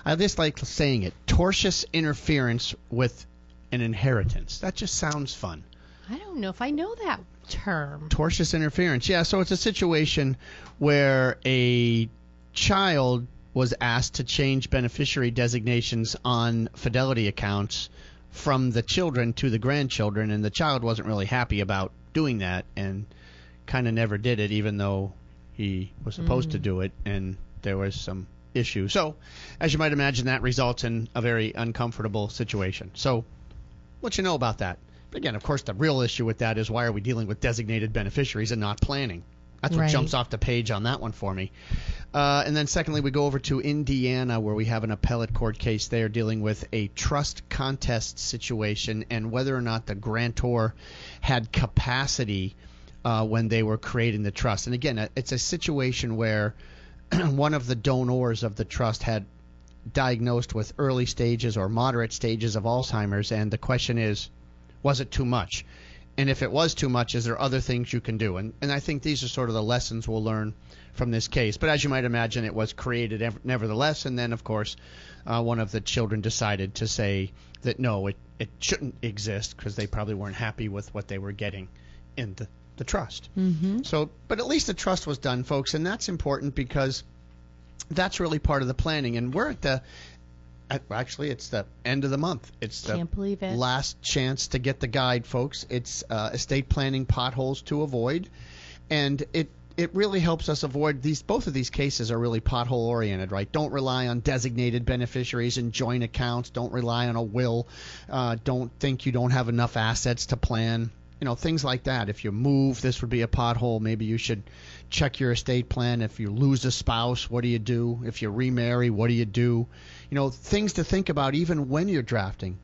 I just like saying it. Tortious interference with an inheritance. That just sounds fun. I don't know if I know that term. Tortious interference. Yeah, so it's a situation where a child was asked to change beneficiary designations on fidelity accounts from the children to the grandchildren, and the child wasn't really happy about doing that and kind of never did it, even though he was supposed to do it, and there was some issue. So, as you might imagine, that results in a very uncomfortable situation. So, what you know about that? But again, of course, the real issue with that is why are we dealing with designated beneficiaries and not planning? That's what jumps off the page on that one for me. And then secondly, we go over to Indiana, where we have an appellate court case there dealing with a trust contest situation and whether or not the grantor had capacity when they were creating the trust. And again, it's a situation where one of the donors of the trust had diagnosed with early stages or moderate stages of Alzheimer's, and the question is, was it too much? And if it was too much, is there other things you can do? And I think these are sort of the lessons we'll learn from this case. But as you might imagine, it was created nevertheless. And then, of course, one of the children decided to say that, no, it shouldn't exist because they probably weren't happy with what they were getting in the trust. So, but at least the trust was done, folks. And that's important because that's really part of the planning. And we're actually, it's the end of the month. It's the Can't believe it. Last chance to get the guide, folks. It's estate planning potholes to avoid, and it really helps us avoid these. Both of these cases are really pothole oriented, right? Don't rely on designated beneficiaries and joint accounts. Don't rely on a will. Don't think you don't have enough assets to plan. Things like that. If you move, this would be a pothole. Maybe you should check your estate plan. If you lose a spouse, what do you do? If you remarry, what do you do? Things to think about even when you're drafting